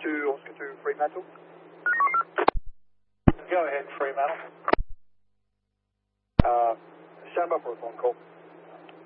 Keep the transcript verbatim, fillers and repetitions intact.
to Oscar two Fremantle. Go ahead, Fremantle. Uh, stand by for a phone call.